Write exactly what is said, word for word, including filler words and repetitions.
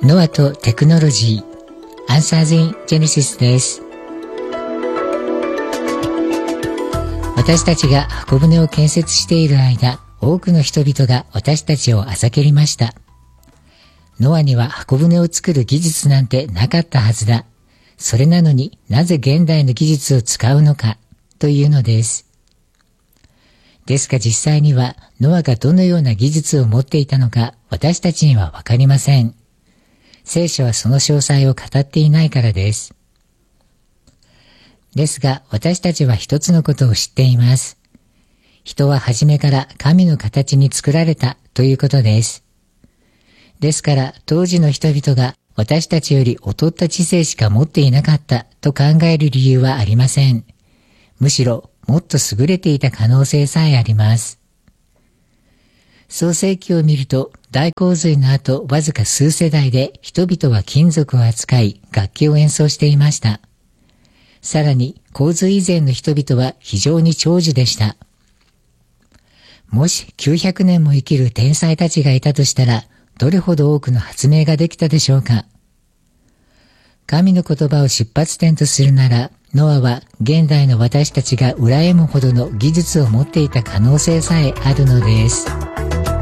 ノアとテクノロジー Answers in Genesis です。私たちが箱舟を建設している間、多くの人々が私たちをあざけりました。ノアには箱舟を作る技術なんてなかったはずだ。それなのになぜ現代の技術を使うのかというのです。ですが実際にはノアがどのような技術を持っていたのか私たちにはわかりません。聖書はその詳細を語っていないからです。ですが私たちは一つのことを知っています。人は初めから神の形に作られたということです。ですから当時の人々が私たちより劣った知性しか持っていなかったと考える理由はありません。むしろもっと優れていた可能性さえあります。創世記を見ると大洪水の後わずか数世代で人々は金属を扱い楽器を演奏していました。さらに洪水以前の人々は非常に長寿でした。もしきゅうひゃくねんも生きる天才たちがいたとしたらどれほど多くの発明ができたでしょうか。神の言葉を出発点とするならノアは現代の私たちが羨むほどの技術を持っていた可能性さえあるのです。